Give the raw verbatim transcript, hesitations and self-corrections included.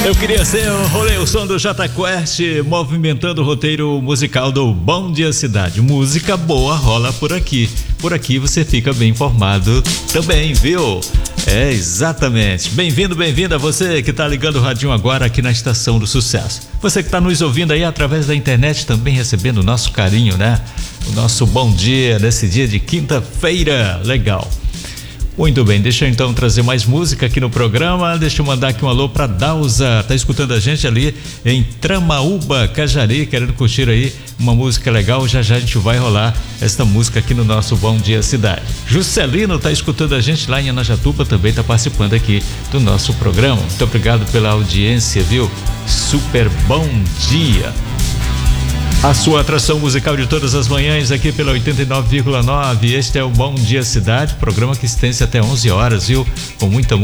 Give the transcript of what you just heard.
Eu queria ser o rolê, o som do Jota Quest, movimentando o roteiro musical do Bom Dia Cidade. Música boa rola por aqui. Por aqui você fica bem informado também, viu? É, exatamente. Bem-vindo, bem-vinda você que tá ligando o radinho agora aqui na Estação do Sucesso. Você que tá nos ouvindo aí através da internet também recebendo o nosso carinho, né? O nosso bom dia nesse dia de quinta-feira. Legal. Muito bem, deixa eu então trazer mais música aqui no programa. Deixa eu mandar aqui um alô pra Dausa, tá escutando a gente ali em Tramaúba, Cajari, querendo curtir aí uma música legal. Já já a gente vai rolar esta música aqui no nosso Bom Dia Cidade. Juscelino tá escutando a gente lá em Anajatuba, também tá participando aqui do nosso programa. Muito obrigado pela audiência, viu? Super bom dia. A sua atração musical de todas as manhãs aqui pela oitenta e nove vírgula nove. Este é o Bom Dia Cidade, programa que estende até onze horas, viu? Com muita música.